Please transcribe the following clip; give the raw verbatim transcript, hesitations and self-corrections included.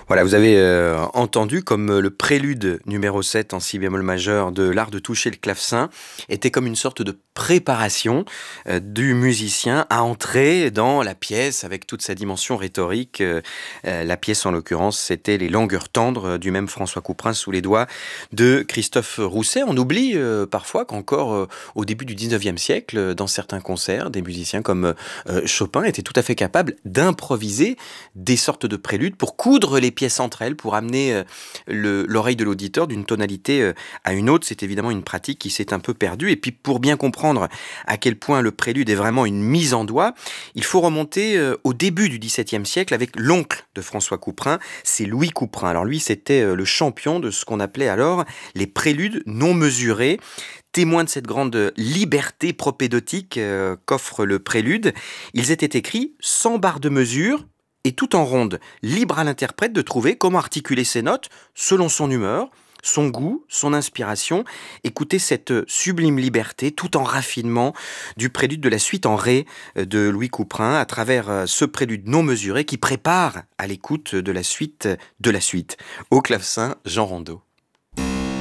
Voilà, vous avez euh, entendu comme euh, le prélude numéro sept en si bémol majeur de l'art de toucher le clavecin était comme une sorte de préparation euh, du musicien à entrer dans la pièce avec toute sa dimension rhétorique. Euh, euh, la pièce, en l'occurrence, c'était Les Langueurs tendres euh, du même François Couperin sous les doigts de Christophe Rousset. On oublie euh, parfois qu'encore euh, au début du dix-neuvième siècle, euh, dans certains concerts, des musiciens comme euh, Chopin étaient tout à fait capables d'improviser des sortes de préludes pour coudre les pièces entre elles, pour amener euh, le- l'oreille de l'auditeur d'une tonalité euh, à une autre. C'est évidemment une pratique qui s'est un peu perdue. Et puis pour bien comprendre à quel point le prélude est vraiment une mise en doigt, il faut remonter euh, au début du dix-septième siècle avec l'oncle de François Couperin, c'est Louis Couperin. Alors lui, c'était euh, le champion de ce qu'on appelait alors les préludes non mesurés. Témoins de cette grande liberté propédotique euh, qu'offre le prélude, ils étaient écrits sans barre de mesure et tout en ronde, libre à l'interprète de trouver comment articuler ses notes selon son humeur, son goût, son inspiration. Écoutez cette sublime liberté tout en raffinement du prélude de la suite en ré de Louis Couperin à travers euh, ce prélude non mesuré qui prépare à l'écoute de la suite de la suite. Au clavecin, Jean Rondeau.